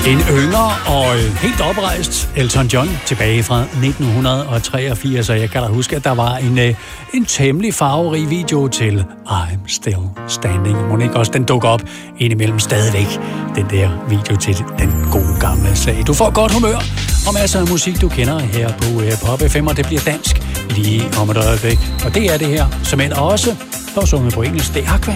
En yngre og helt oprejst Elton John tilbage fra 1983, og jeg kan da huske, at der var en temmelig farverig video til I'm Still Standing. Må ikke også den dukker op indimellem stadigvæk, den der video til den gode gamle sag. Du får godt humør og masser af musik, du kender her på Pop FM, og det bliver dansk lige om et øjeblik. Og det er det her, som end også var sunget på engelsk, det er Aqua.